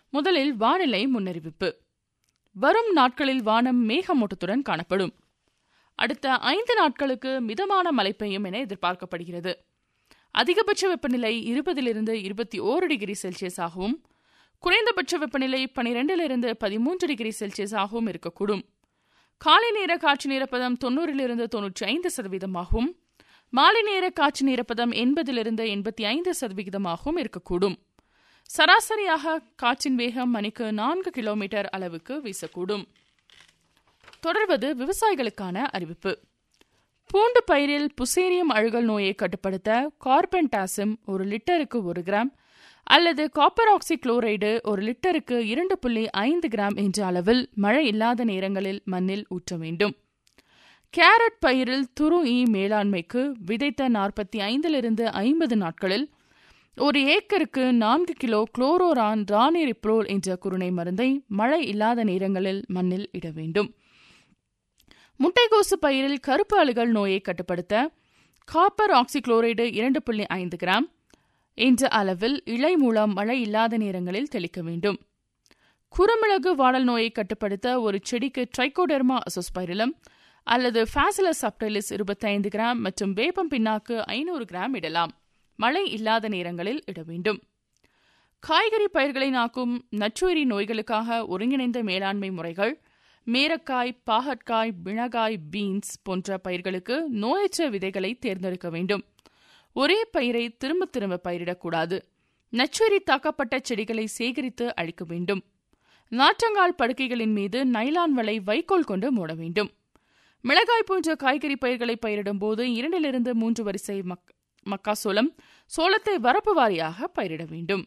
முதலில் வானிலை முன்னறிவிப்பு. வரும் நாட்களில் வானம் மேகமூட்டத்துடன் காணப்படும். அடுத்த 5 நாட்களுக்கு மிதமான மழை பெய்யும் என எதிர்பார்க்கப்படுகிறது. அதிகபட்ச வெப்பநிலை 20 - 21 டிகிரி செல்சியஸ் ஆகவும் குறைந்தபட்ச வெப்பநிலை 12 - 13 டிகிரி செல்சியஸ் ஆகவும் இருக்கக்கூடும். காலை நேர காற்று ஈரப்பதம் 90 - 95% மாலை நேர காற்று ஈரப்பதம் 80 - 85% இருக்கக்கூடும். சராசரியாக காற்றின் வேகம் மணிக்கு 4 கிலோமீட்டர் அளவுக்கு வீசக்கூடும். தொடர்வது விவசாயிகளுக்கான அறிவிப்பு. பூண்டு பயிரில் புசேரியம் அழுகல் நோயை கட்டுப்படுத்த கார்பென்டாசிம் 1 லிட்டருக்கு 1 கிராம் அல்லது காப்பர் ஆக்சி குளோரைடு 1 லிட்டருக்கு 2.5 கிராம் என்ற அளவில் மழை இல்லாத நேரங்களில் மண்ணில் ஊற்ற வேண்டும். கேரட் பயிரில் துரு ஈ மேலாண்மைக்கு விதைத்த 45 - 50 நாட்களில் 1 ஏக்கருக்கு 4 கிலோ குளோரோரான் ரானிரிப்ரோல் என்ற குருணை மருந்தை மழை இல்லாத நேரங்களில் மண்ணில் இட வேண்டும். முட்டைக்கோசு பயிரில் கருப்பு அழுகல் நோயை கட்டுப்படுத்த காப்பர் ஆக்சி குளோரைடு 2.5 கிராம் என்ற அளவில் இலை மூலம் மழை இல்லாத நேரங்களில் தெளிக்க வேண்டும். குறுமிளகு வாடல் நோயை கட்டுப்படுத்த ஒரு செடிக்கு ட்ரைகோடெர்மா அசோஸ்பைரிலம் அல்லது பாசிலஸ் சப்டைலிஸ் 25 கிராம் மற்றும் வேப்பம் பின்னாக்கு 500 கிராம் இடலாம். மழை இல்லாத நேரங்களில் இட வேண்டும். காய்கறி பயிர்களை நாக்கும் நச்சுயிரி நோய்களுக்காக ஒருங்கிணைந்த மேலாண்மை முறைகள் மேரக்காய், பாகற்காய், மிளகாய், பீன்ஸ் போன்ற பயிர்களுக்கு நோயற்ற விதைகளை தேர்ந்தெடுக்க வேண்டும். ஒரே பயிரை திரும்ப திரும்ப பயிரிடக்கூடாது. நச்சுயிரி தாக்கப்பட்ட செடிகளை சேகரித்து அழிக்க வேண்டும். நாற்றங்கால் படுக்கைகளின் மீது நைலான் வலை வைக்கோல் கொண்டு மூட வேண்டும். மிளகாய் போன்ற காய்கறி பயிர்களை பயிரிடும் போது 2 - 3 வரிசை மக்காசோளம் சோளத்தை வரப்பு வாரியாக பயிரிட வேண்டும்.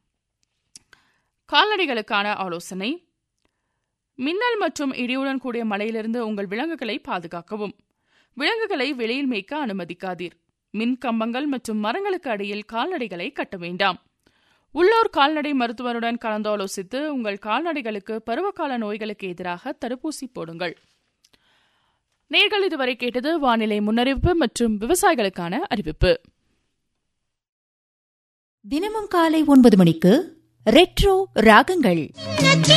கால்நடைகளுக்கான ஆலோசனை. மின்னல் மற்றும் இடியுடன் கூடிய மழையிலிருந்து உங்கள் விலங்குகளை பாதுகாக்கவும். விலங்குகளை வெளியில் மேய்க்க அனுமதிக்காதீர். மின் கம்பங்கள் மற்றும் மரங்களுக்கு அடியில் கால்நடைகளை கட்ட வேண்டாம். உள்ளூர் கால்நடை மருத்துவருடன் கலந்தாலோசித்து உங்கள் கால்நடைகளுக்கு பருவகால நோய்களுக்கு எதிராக தடுப்பூசி போடுங்கள். நேர்கள் இதுவரை கேட்டது வானிலை முன்னறிவிப்பு மற்றும் விவசாயிகளுக்கான அறிவிப்பு. தினமும் காலை 9 மணிக்கு ரெட்ரோ ராகங்கள்.